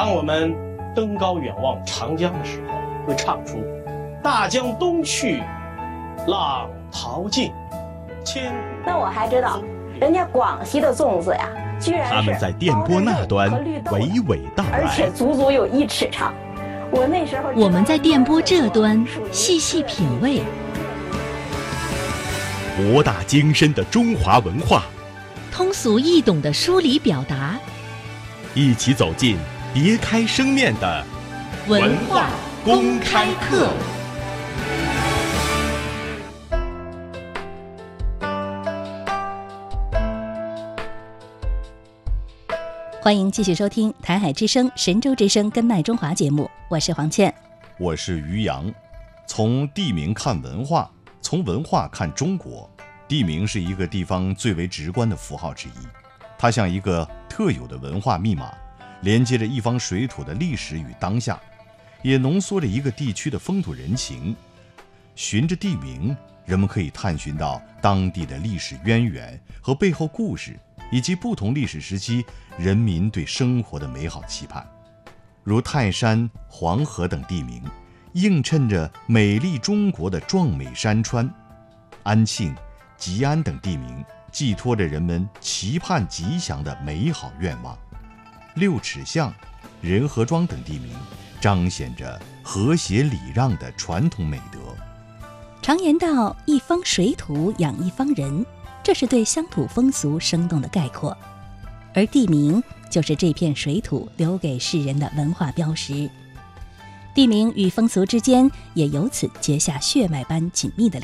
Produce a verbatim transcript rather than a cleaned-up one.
当我们登高远望长江的时候，会唱出大江东去，浪淘尽，千古。 那我还知道，人家广西的粽子呀，居然是他们在电波那端娓娓道来， 而且足足有一尺长。我那时候我们在电波这端细细品味， 博大精深的中华文化， 通俗易懂的梳理表达， 一起走进别开生面的文化公开课。欢迎继续收听台海之声、神州之声根麦中华节目，我是黄倩， 我是于洋。从地名看文化，从文化看中国，地名是一个地方最为直观的符号之一，它像一个特有的文化密码，连接着一方水土的历史与当下，也浓缩着一个地区的风土人情。循着地名，人们可以探寻到当地的历史渊源和背后故事，以及不同历史时期人民对生活的美好期盼。如泰山、黄河等地名，映衬着美丽中国的壮美山川；安庆、吉安等地名，寄托着人们期盼吉祥的美好愿望；六尺巷、仁和庄等地名，彰显着和谐礼让的传统美德。 常言道，一方水土养一方人，这是对乡土风俗生动的概括，而地名就是这片水土留给世人的文化标识。地名与风俗之间也由此结下血脉般紧密的